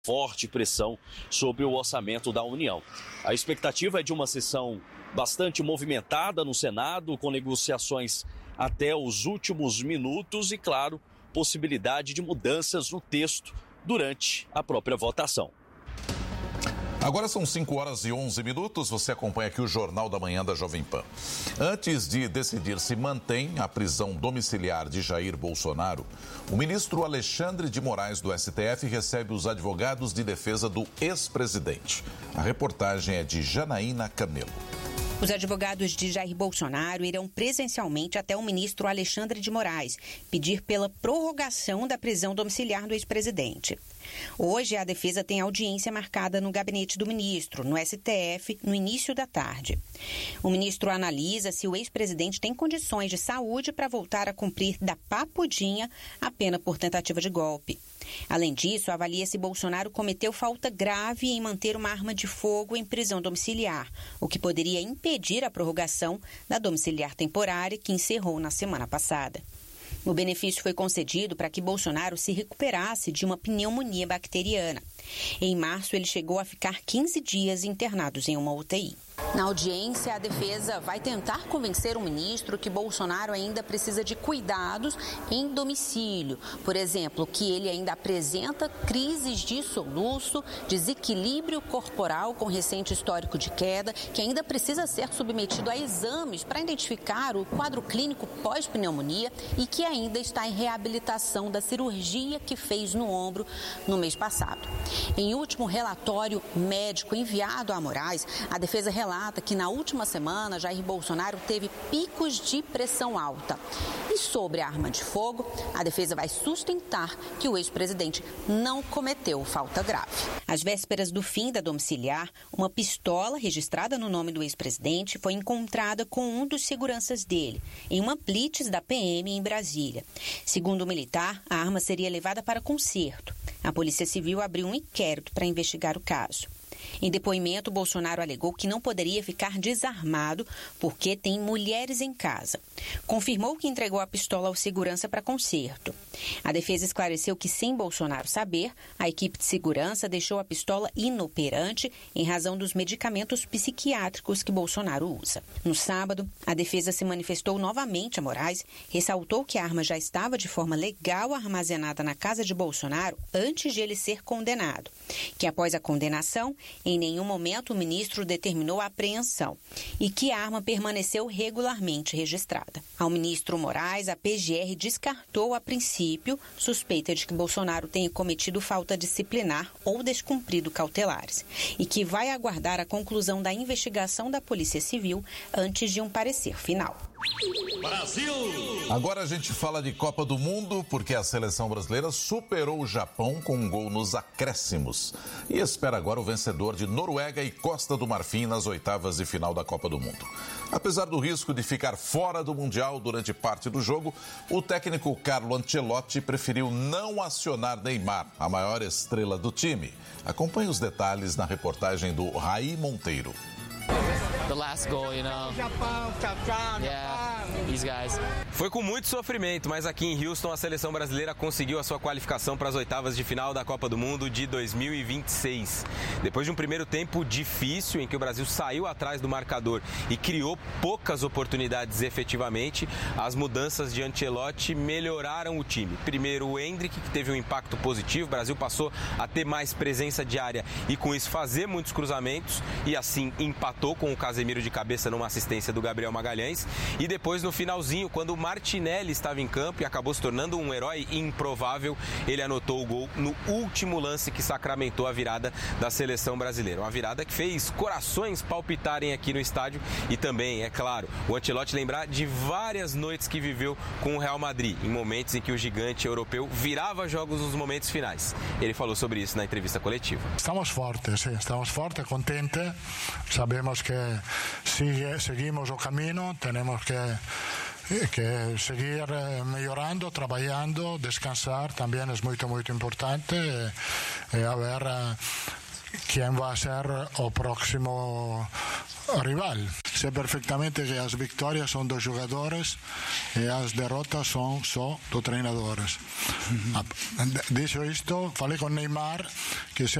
forte pressão sobre o orçamento da União. A expectativa é de uma sessão bastante movimentada no Senado, com negociações até os últimos minutos e, claro, possibilidade de mudanças no texto durante a própria votação. Agora são 5h11, você acompanha aqui o Jornal da Manhã da Jovem Pan. Antes de decidir se mantém a prisão domiciliar de Jair Bolsonaro, o ministro Alexandre de Moraes do STF recebe os advogados de defesa do ex-presidente. A reportagem é de Janaína Camelo. Os advogados de Jair Bolsonaro irão presencialmente até o ministro Alexandre de Moraes pedir pela prorrogação da prisão domiciliar do ex-presidente. Hoje, a defesa tem audiência marcada no gabinete do ministro, no STF, no início da tarde. O ministro analisa se o ex-presidente tem condições de saúde para voltar a cumprir da papudinha a pena por tentativa de golpe. Além disso, avalia se Bolsonaro cometeu falta grave em manter uma arma de fogo em prisão domiciliar, o que poderia impedir a prorrogação da domiciliar temporária que encerrou na semana passada. O benefício foi concedido para que Bolsonaro se recuperasse de uma pneumonia bacteriana. Em março, ele chegou a ficar 15 dias internados em uma UTI. Na audiência, a defesa vai tentar convencer o ministro que Bolsonaro ainda precisa de cuidados em domicílio. Por exemplo, que ele ainda apresenta crises de soluço, desequilíbrio corporal com recente histórico de queda, que ainda precisa ser submetido a exames para identificar o quadro clínico pós-pneumonia e que ainda está em reabilitação da cirurgia que fez no ombro no mês passado. Em último relatório médico enviado a Moraes, a defesa relata que na última semana Jair Bolsonaro teve picos de pressão alta. E sobre a arma de fogo, a defesa vai sustentar que o ex-presidente não cometeu falta grave. Às vésperas do fim da domiciliar, uma pistola registrada no nome do ex-presidente foi encontrada com um dos seguranças dele, em uma blitz da PM em Brasília. Segundo o militar, a arma seria levada para conserto. A Polícia Civil abriu um inquérito para investigar o caso. Em depoimento, Bolsonaro alegou que não poderia ficar desarmado porque tem mulheres em casa. Confirmou que entregou a pistola ao segurança para conserto. A defesa esclareceu que, sem Bolsonaro saber, a equipe de segurança deixou a pistola inoperante em razão dos medicamentos psiquiátricos que Bolsonaro usa. No sábado, a defesa se manifestou novamente a Moraes, ressaltou que a arma já estava de forma legal armazenada na casa de Bolsonaro antes de ele ser condenado, que após a condenação, em nenhum momento o ministro determinou a apreensão e que a arma permaneceu regularmente registrada. Ao ministro Moraes, a PGR descartou a princípio suspeita de que Bolsonaro tenha cometido falta disciplinar ou descumprido cautelares e que vai aguardar a conclusão da investigação da Polícia Civil antes de um parecer final. Brasil! Agora a gente fala de Copa do Mundo porque a seleção brasileira superou o Japão com um gol nos acréscimos e espera agora o vencedor de Noruega e Costa do Marfim nas oitavas de final da Copa do Mundo. Apesar do risco de ficar fora do Mundial durante parte do jogo, o técnico Carlo Ancelotti preferiu não acionar Neymar, a maior estrela do time. Acompanhe os detalhes na reportagem do Raí Monteiro. The last goal, you know. Yeah, these guys. Foi com muito sofrimento, mas aqui em Houston a seleção brasileira conseguiu a sua qualificação para as oitavas de final da Copa do Mundo de 2026. Depois de um primeiro tempo difícil, em que o Brasil saiu atrás do marcador e criou poucas oportunidades efetivamente, as mudanças de Ancelotti melhoraram o time. Primeiro o Endrick, que teve um impacto positivo, o Brasil passou a ter mais presença de área e com isso fazer muitos cruzamentos e assim empatou com o Casemiro de cabeça numa assistência do Gabriel Magalhães. E depois no finalzinho, quando o Martinelli estava em campo e acabou se tornando um herói improvável, ele anotou o gol no último lance que sacramentou a virada da seleção brasileira. Uma virada que fez corações palpitarem aqui no estádio e também, é claro, o Ancelotti lembrar de várias noites que viveu com o Real Madrid, em momentos em que o gigante europeu virava jogos nos momentos finais. Ele falou sobre isso na entrevista coletiva. Estamos fortes, contentes. Sabemos que seguimos o caminho, temos que seguir mejorando, trabajando, descansar también es muy importante a ver quién va a ser el próximo rival. sei perfeitamente que as vitórias são dos jogadores e as derrotas são só dos treinadores. Dicho isto, falei com Neymar, que